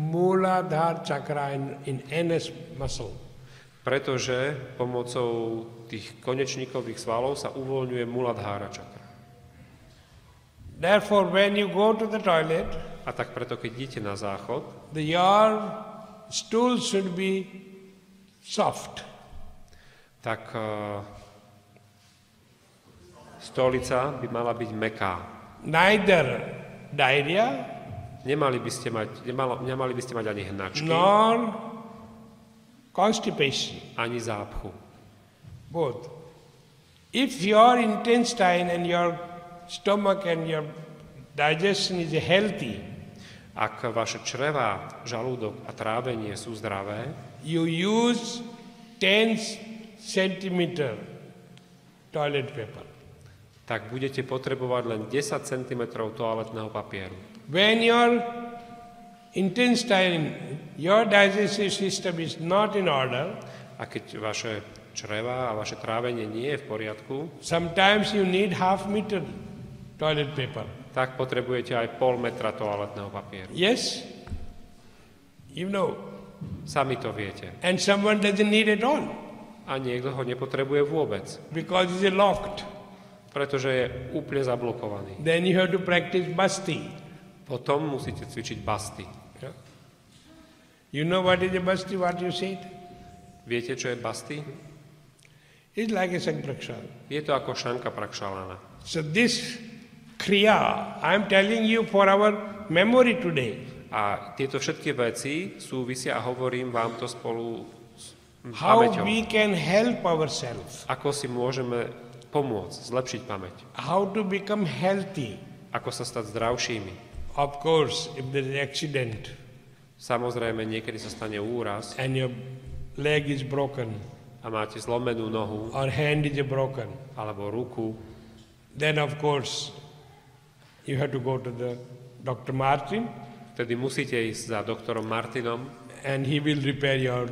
Muladhara chakra in NS muscle. Pretože pomocou tých konečníkových svalov sa uvoľňuje Muladhara čakra. Therefore, when you go to the toilet, A tak preto, keď idete na záchod, your stool should be soft. tak stolica by mala byť mäkká. Neither diarrhea Nemali by ste mať ani hnačky, nor constipation. ani zápchu. Both. If your intestine and your stomach and your digestion is healthy, Ak vaše črevá, žalúdok a trávenie sú zdravé, you use 10 centimeter toilet paper. tak budete potrebovať len 10 cm toaletného papieru. When your intestine, your digestive system is not in order, A keď vaše črevá a vaše trávenie nie je v poriadku, sometimes you need half meter toilet paper. tak potrebujete aj pol metra toaletného papieru. Yes? You know. Sami to viete. And someone doesn't need it all A niekto ho nepotrebuje vôbec, because it's locked. pretože je úplne zablokovaný. Then you have to practice basti. Potom musíte cvičiť basty. You know what is a basti, what you said? Viete, čo je basty? It's like a sankrakshal. Je to ako šanka prakšalána. So this kriya, I am telling you for our memory today. A tieto všetky veci súvisia a hovorím vám to spolu s How pamäťou. we can help ourselves. Ako si môžeme pomôcť, zlepšiť pamäť. How to become healthy. Ako sa stať zdravšími. Of course, if there is accident Samozrejme, niekedy sa stane úraz and your leg is broken a máte zlomenú nohu or hand is broken, alebo ruku, then of course you have to go to the Dr. Martin vtedy musíte ísť za doktorom Martinom and he will repair your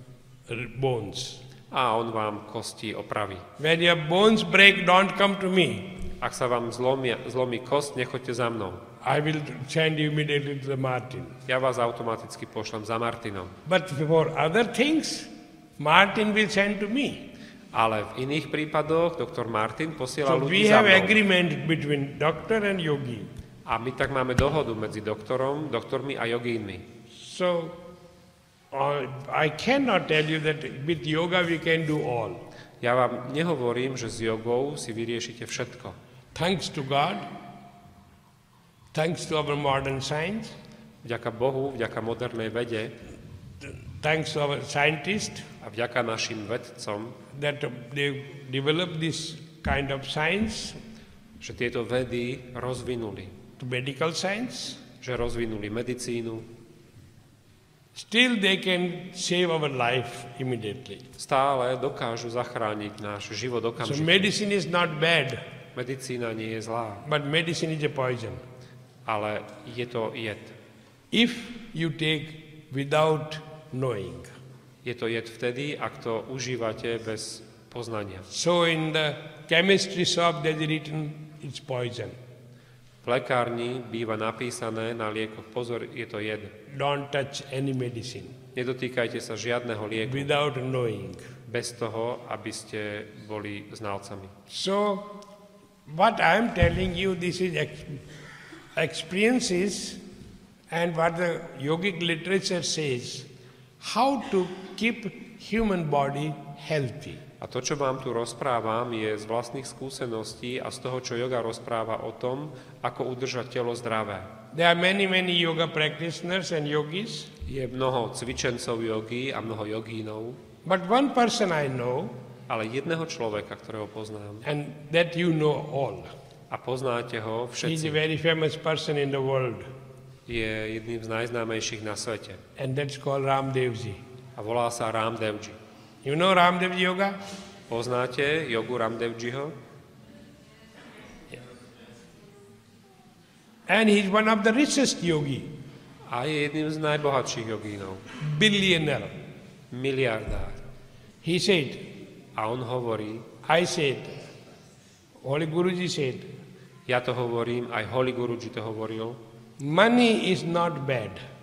bones. a on vám kosti opraví. When your bones break, don't come to me. Ak sa vám zlomí kost, nechoďte za mnou. I will send you immediately to the Martin. Ja vás automaticky pošlem za Martinom. But for other things, Martin will send to me. Ale v iných prípadoch doktor Martin posiela So ľudí we za have mnou. agreement between doctor and yogi. A my tak máme dohodu medzi doktormi a jogínmi. So I cannot tell you that with yoga we can do all. Ja vám nehovorím, že s jogou si vyriešite všetko. Thanks to God, thanks to our modern science, Vďaka Bohu, vďaka modernej vede thanks to our scientists a vďaka našim vedcom, that they developed this kind of science, že tieto vedy rozvinuli. to medical science, Že rozvinuli medicínu. still they can save our life immediately. Stále dokážu zachrániť náš život So okamžite. medicine is not bad, Medicína nie je zlá, but medicine is a poison. ale je to jed. If you take without knowing. Je to jed vtedy, ak to užívate bez poznania. So in the chemistry shop there is written it's poison. V lekárni býva napísané na liekoch, pozor, je to jed. Don't touch any medicine Nedotýkajte sa žiadneho lieku without knowing. bez toho, aby ste boli znalcami. So what I am telling you, this is experiences, and what the yogic literature says, how to keep human body healthy. A to, čo vám tu rozprávam, je z vlastných skúseností a z toho, čo yoga rozpráva o tom, ako udržať telo zdravé. There are many yoga practitioners and yogis, Je mnoho cvičencov jogy a mnoho jogínov, but one person I know, ale jedného človeka, ktorého poznám, and that you know all. a poznáte ho He is a všetci, very famous person in the world, je jedným z najznámejších na svete and that's called Ramdevji. a volá sa Ramdevji. You know Ramdev yoga? Poznáte jogu Ramdevjiho? And he's one of the richest yogi, A je jedným z najbohatších jogínov. billionaire. Miliardár. He said, A on hovorí, I said, Holy Guruji said, ja to hovorím, aj Holy Guruji to hovoril, money is not bad.